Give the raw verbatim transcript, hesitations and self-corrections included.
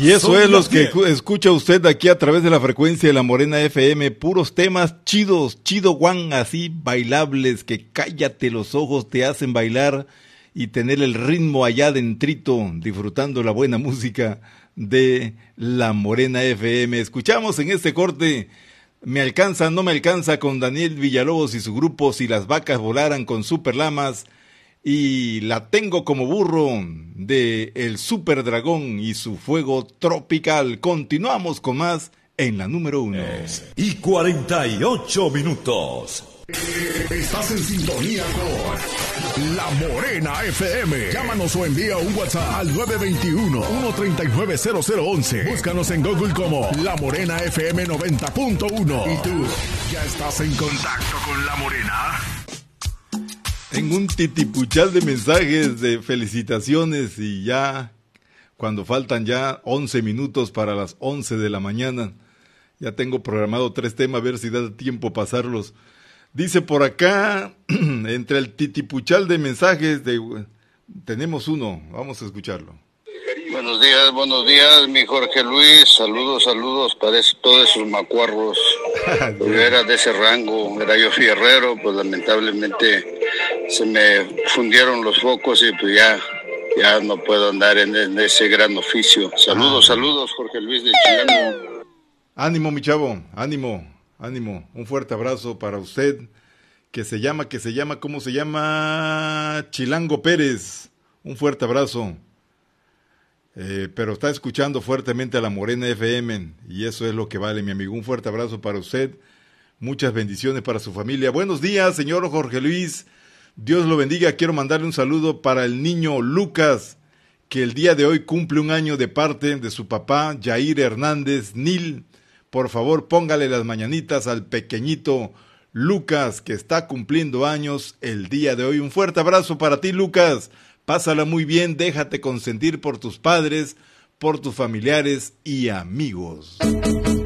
Y eso es lo que escucha usted aquí a través de la frecuencia de La Morena F M, puros temas chidos, chido guan, así bailables, que cállate los ojos, te hacen bailar y tener el ritmo allá dentrito, disfrutando la buena música de La Morena F M. Escuchamos en este corte Me alcanza, no me alcanza, con Daniel Villalobos y su grupo Si las vacas volaran, con Super Lamas, y La tengo como burro de El Super Dragón y su fuego tropical. Continuamos con más en la número uno. Y cuarenta y ocho minutos. Estás en sintonía con La Morena F M. Llámanos o envía un WhatsApp al nueve dos uno, uno tres nueve, cero cero uno uno. Búscanos en Google como La Morena F M noventa punto uno. ¿Y tú ya estás en contacto con La Morena? Tengo un titipuchal de mensajes de felicitaciones y ya cuando faltan ya once minutos para las once de la mañana, ya tengo programado tres temas, a ver si da tiempo pasarlos. Dice por acá, entre el titipuchal de mensajes, de, tenemos uno, vamos a escucharlo. Buenos días, buenos días, mi Jorge Luis, saludos, saludos para eso, todos esos macuarros. Yo era de ese rango, era yo fierrero, pues lamentablemente se me fundieron los focos y pues ya, ya no puedo andar en, en ese gran oficio. Saludos, ah. saludos, Jorge Luis de Chilango. Ánimo, mi chavo, ánimo. Ánimo, un fuerte abrazo para usted, que se llama, que se llama, ¿cómo se llama? Chilango Pérez, un fuerte abrazo, eh, pero está escuchando fuertemente a La Morena F M, y eso es lo que vale, mi amigo, un fuerte abrazo para usted, muchas bendiciones para su familia. Buenos días, señor Jorge Luis, Dios lo bendiga, quiero mandarle un saludo para el niño Lucas, que el día de hoy cumple un año de parte de su papá, Jair Hernández Nil. Por favor, póngale las mañanitas al pequeñito Lucas, que está cumpliendo años el día de hoy. Un fuerte abrazo para ti, Lucas. Pásala muy bien, déjate consentir por tus padres, por tus familiares y amigos.